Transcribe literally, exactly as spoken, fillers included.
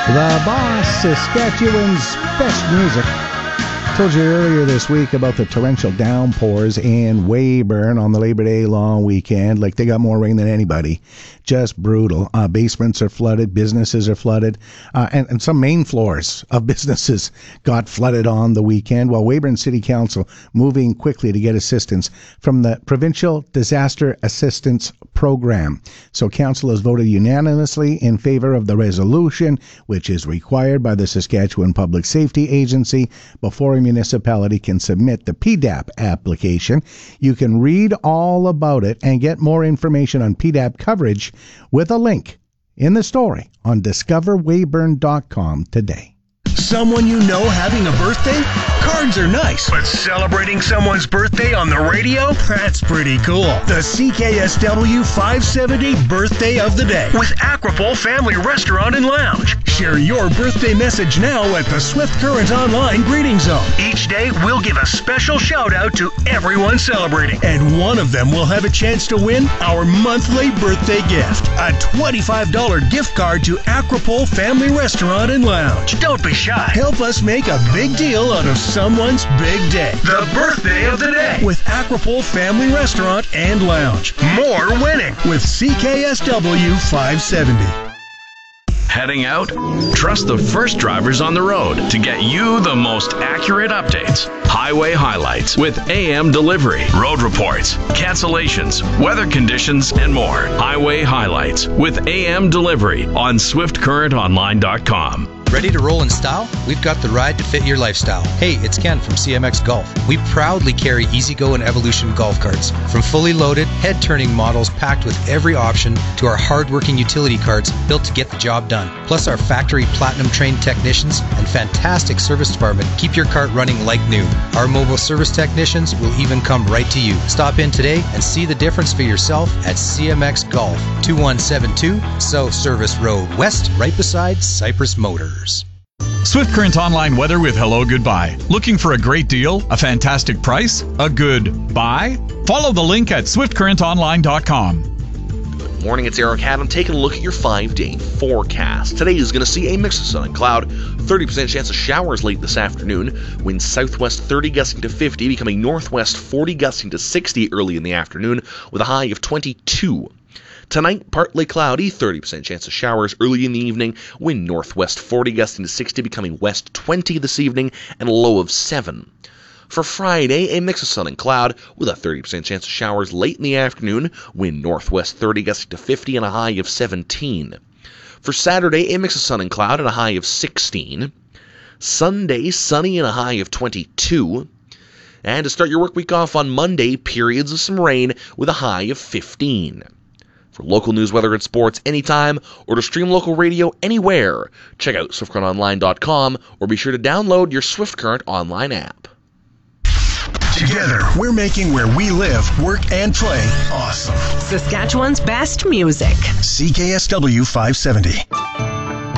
The Boss, Saskatchewan's best music. Told you earlier this week about the torrential downpours in Weyburn on the Labor Day long weekend. Like, they got more rain than anybody. Just brutal. Uh, basements are flooded. Businesses are flooded. Uh, and, and some main floors of businesses got flooded on the weekend, while Weyburn City Council moving quickly to get assistance from the Provincial Disaster Assistance Program. So council has voted unanimously in favor of the resolution, which is required by the Saskatchewan Public Safety Agency before a municipality can submit the P D A P application. You can read all about it and get more information on P D A P coverage with a link in the story on discover weyburn dot com today. Someone you know having a birthday? Cards are nice, but celebrating someone's birthday on the radio? That's pretty cool. The C K S W five seventy Birthday of the Day with Aquapole Family Restaurant and Lounge. Share your birthday message now at the Swift Current Online Greeting Zone. Each day, we'll give a special shout-out to everyone celebrating, and one of them will have a chance to win our monthly birthday gift, a twenty-five dollars gift card to Aquapole Family Restaurant and Lounge. Don't be shy. Help us make a big deal out of someone's big day. The Birthday of the Day with Aquapole Family Restaurant and Lounge. More winning with C K S W five seventy. Heading out? Trust the first drivers on the road to get you the most accurate updates. Highway highlights with A M delivery, road reports, cancellations, weather conditions, and more. Highway highlights with A M delivery on swift current online dot com. Ready to roll in style? We've got the ride to fit your lifestyle. Hey, it's Ken from C M X Golf. We proudly carry E-Z-Go and Evolution golf carts. From fully loaded, head-turning models packed with every option to our hard-working utility carts built to get the job done. Plus our factory platinum-trained technicians and fantastic service department keep your cart running like new. Our mobile service technicians will even come right to you. Stop in today and see the difference for yourself at C M X Golf, two one seven two South Service Road West, right beside Cypress Motors. Swift Current Online weather with Hello Goodbye. Looking for a great deal? A fantastic price? A good buy? Follow the link at swift current online dot com. Good morning, it's Eric Adam taking a look at your five-day forecast. Today is going to see a mix of sun and cloud, thirty percent chance of showers late this afternoon, winds southwest thirty gusting to fifty, becoming northwest forty gusting to sixty early in the afternoon with a high of twenty-two. Tonight, partly cloudy, thirty percent chance of showers early in the evening, wind northwest forty gusting to sixty, becoming west twenty this evening, and a low of seven. For Friday, a mix of sun and cloud with a thirty percent chance of showers late in the afternoon, wind northwest thirty gusting to fifty, and a high of seventeen. For Saturday, a mix of sun and cloud and a high of sixteen. Sunday, sunny and a high of twenty-two. And to start your work week off on Monday, periods of some rain with a high of fifteen. For local news, weather, and sports anytime, or to stream local radio anywhere, check out swift current online dot com or be sure to download your Swift Current online app. Together, we're making where we live, work, and play awesome. Saskatchewan's best music. C K S W five seventy.